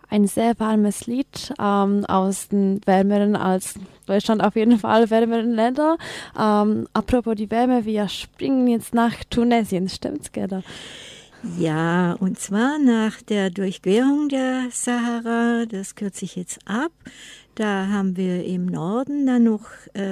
ein sehr warmes Lied aus den wärmeren als Deutschland, auf jeden Fall wärmeren Länder. Apropos die Wärme, wir springen jetzt nach Tunesien, stimmt's, Gerda? Ja, und zwar nach der Durchquerung der Sahara, das kürze ich jetzt ab. Da haben wir im Norden dann noch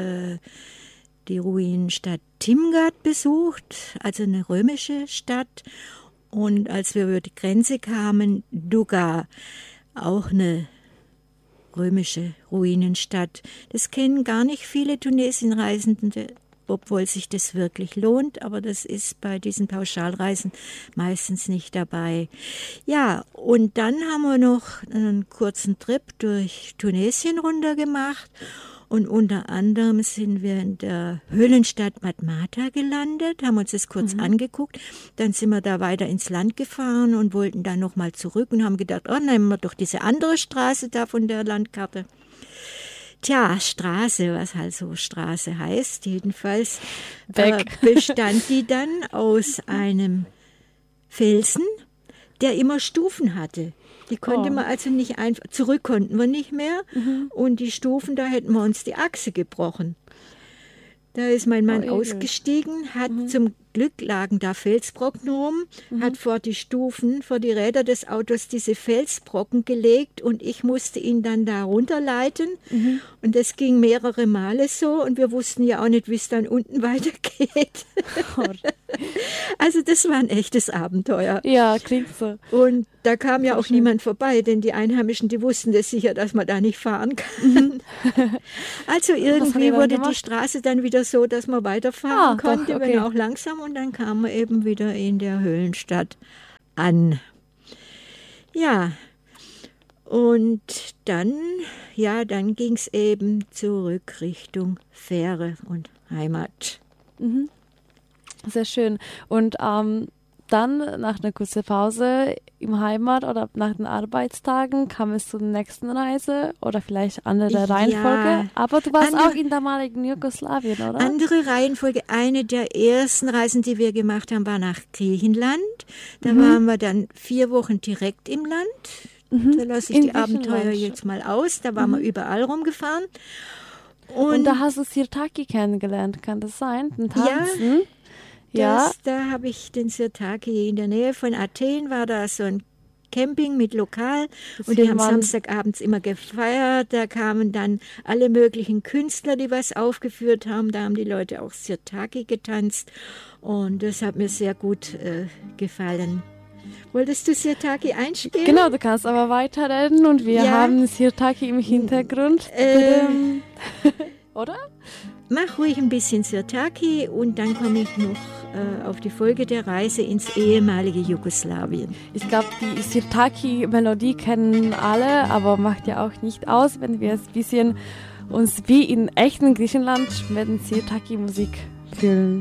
die Ruinenstadt Timgad besucht, also eine römische Stadt. Und als wir über die Grenze kamen, Douga, auch eine römische Ruinenstadt. Das kennen gar nicht viele Tunesien-Reisende, obwohl sich das wirklich lohnt, aber das ist bei diesen Pauschalreisen meistens nicht dabei. Ja, und dann haben wir noch einen kurzen Trip durch Tunesien runter gemacht und unter anderem sind wir in der Höhlenstadt Matmata gelandet, haben uns das kurz angeguckt, dann sind wir da weiter ins Land gefahren und wollten dann nochmal zurück und haben gedacht, oh, nehmen wir doch diese andere Straße da von der Landkarte. Tja, Straße, was halt so Straße heißt, jedenfalls bestand die dann aus einem Felsen, der immer Stufen hatte. Die konnte man also nicht einfach, zurück konnten wir nicht mehr und die Stufen, da hätten wir uns die Achse gebrochen. Da ist mein Mann ausgestiegen, hat zum Glück lagen da Felsbrocken rum, hat vor die Stufen, vor die Räder des Autos diese Felsbrocken gelegt und ich musste ihn dann da runterleiten. Und das ging mehrere Male so und wir wussten ja auch nicht, wie es dann unten weitergeht. Also das war ein echtes Abenteuer. Ja, klingt so. Und da kam ja auch niemand vorbei, denn die Einheimischen, die wussten das sicher, dass man da nicht fahren kann. Also irgendwie wurde die Straße dann wieder so, dass man weiterfahren konnte, wenn auch langsam. Und dann kam man eben wieder in der Höhlenstadt an. Ja, und dann ging es eben zurück Richtung Fähre und Heimat. Sehr schön. Und dann, nach einer kurzen Pause im Heimat oder nach den Arbeitstagen, kam es zur nächsten Reise oder vielleicht andere Reihenfolge. Ja, aber du warst auch in damaligen Jugoslawien, oder? Andere Reihenfolge. Eine der ersten Reisen, die wir gemacht haben, war nach Griechenland. Da waren wir dann 4 Wochen direkt im Land. Da lasse ich die Abenteuer jetzt mal aus. Da waren wir überall rumgefahren. Und da hast du Sirtaki kennengelernt, kann das sein? Den Tanzen? Ja. Da habe ich den Sirtaki in der Nähe von Athen, war da so ein Camping mit Lokal und die haben Samstagabends immer gefeiert. Da kamen dann alle möglichen Künstler, die was aufgeführt haben. Da haben die Leute auch Sirtaki getanzt und das hat mir sehr gut gefallen. Wolltest du Sirtaki einspielen? Genau, du kannst aber weiterreden und wir haben Sirtaki im Hintergrund. Oder? Mach ruhig ein bisschen Sirtaki und dann komme ich noch auf die Folge der Reise ins ehemalige Jugoslawien. Ich glaube, die Sirtaki-Melodie kennen alle, aber macht ja auch nicht aus, wenn wir es ein bisschen uns wie in echten Griechenland mit Sirtaki-Musik fühlen.